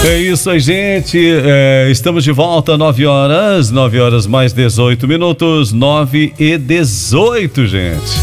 É isso aí, gente. Estamos de volta, 9 horas mais 18 minutos, 9h18, gente.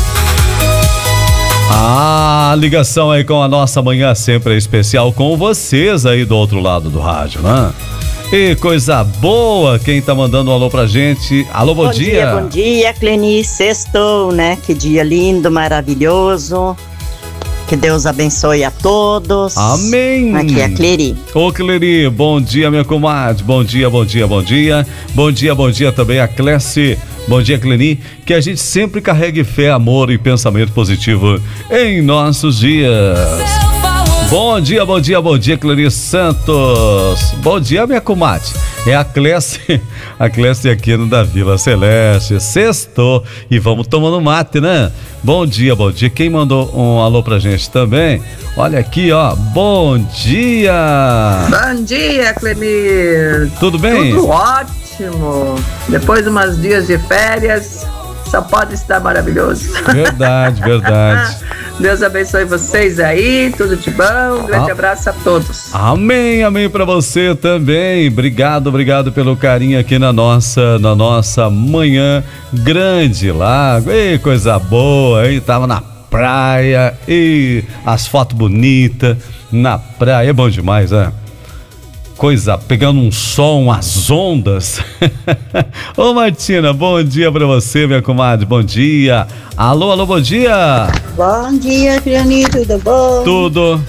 A ligação aí com a nossa manhã sempre é especial com vocês aí do outro lado do rádio, né? E coisa boa, quem tá mandando um alô pra gente? Alô, bom dia. Bom dia, Clenice, sextou, né? Que dia lindo, maravilhoso. Que Deus abençoe a todos. Amém. Aqui é a Cleri. Ô, Cleri, bom dia, minha comadre. Bom dia, bom dia, bom dia. Bom dia, bom dia também a Clécia. Bom dia, Cleni. Que a gente sempre carregue fé, amor e pensamento positivo em nossos dias. Bom dia, bom dia, bom dia, Cleni Santos. Bom dia, minha comadre. É a Clécia aqui no da Vila Celeste. Sextou e vamos tomando mate, né? Bom dia, bom dia. Quem mandou um alô pra gente também? Olha aqui, ó. Bom dia! Bom dia, Clemir. Tudo bem? Tudo ótimo. Depois de umas dias de férias, só pode estar maravilhoso. Verdade, verdade. Deus abençoe vocês aí, tudo de bom. Um grande abraço a todos. Amém, amém pra você também. Obrigado pelo carinho aqui na nossa manhã grande lago. Ei, coisa boa, hein? Tava na praia e as fotos bonitas na praia. É bom demais, né? Coisa, pegando um sol, umas ondas. Ô, Martina, bom dia pra você, minha comadre, bom dia. Alô, bom dia. Bom dia, Cleni, tudo bom? Tudo.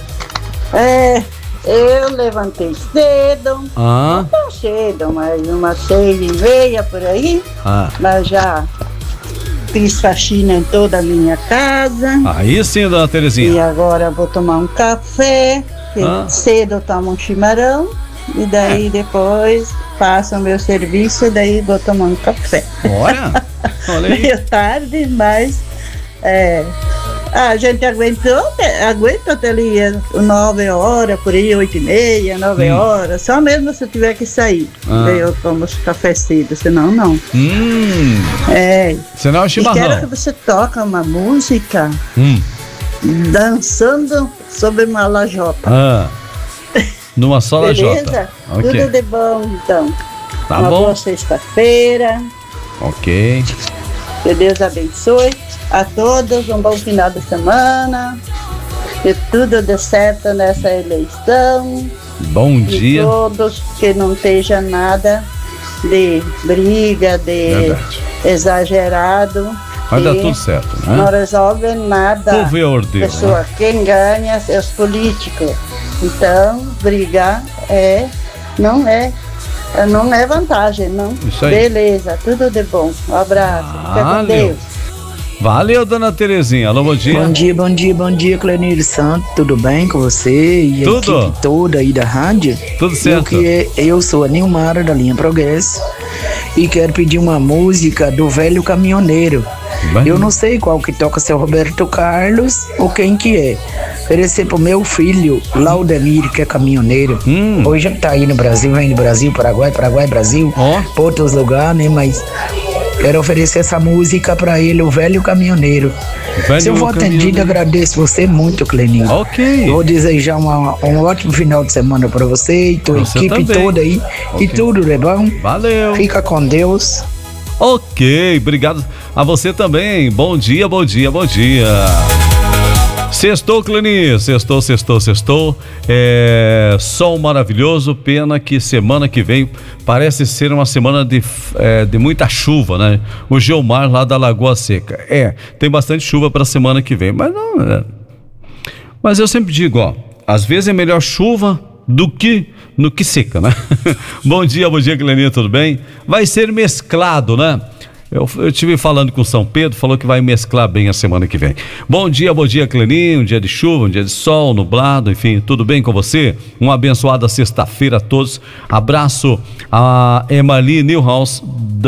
Eu levantei cedo. Não tão cedo, mas umas 6h30 por aí. Mas já fiz faxina em toda a minha casa. Aí sim, dona Terezinha. E agora vou tomar um café. Cedo eu tomo um chimarrão. E daí depois faço o meu serviço e daí vou tomar um café. Olha aí. Meio tarde, mas a gente aguenta até ali 9 horas, por aí, 8h30, 9 horas. Só mesmo se eu tiver que sair. Daí eu tomo café cedo, senão não. Senão é chimarrão. E quero que você toque uma música dançando sobre uma lajota. Numa só lajota. Beleza? Okay. Tudo de bom, então. Tá uma bom. boa sexta-feira. Ok. Que Deus abençoe a todos. Um bom final de semana. Que tudo dê certo nessa eleição. Bom dia. E todos, que não esteja nada de briga, de exagerado. Vai dar tudo certo, né? Não resolve nada. Vou ver a ordeira, pessoa, quem ganha é os políticos. Então, brigar não é vantagem, não. Isso aí. Beleza, tudo de bom. Um abraço. Fica com Deus. Valeu, dona Terezinha. Alô, bom dia. Bom dia, Clenir Santos. Tudo bem com você e tudo? A equipe toda aí da rádio? Tudo certo. Eu sou a Nilmara da Linha Progresso e quero pedir uma música do Velho Caminhoneiro. Eu não sei qual que toca, se é o Roberto Carlos ou quem que é. Oferecer pro meu filho, Laudemir, que é caminhoneiro. Hoje ele tá aí no Brasil, vem no Brasil, Paraguai, Brasil, pra outros lugares, né? Mas quero oferecer essa música pra ele, o Velho Caminhoneiro. Se eu for atendido, agradeço você muito, Cleninho. Ok. Vou desejar um ótimo final de semana pra você e tua equipe toda aí. E tudo de bom. Valeu. Fica com Deus. Ok, obrigado a você também. Bom dia. Sextou, Cleni. Sextou. Sol maravilhoso. Pena que semana que vem parece ser uma semana de muita chuva, né? O Geomar lá da Lagoa Seca. Tem bastante chuva para semana que vem, mas não. Mas eu sempre digo, às vezes é melhor chuva do que seca, né? Bom dia, Cleni, tudo bem? Vai ser mesclado, né? Eu estive falando com o São Pedro, falou que vai mesclar bem a semana que vem. Bom dia, Cleni, um dia de chuva, um dia de sol, nublado, enfim, tudo bem com você? Uma abençoada sexta-feira a todos. Abraço a Emily Newhouse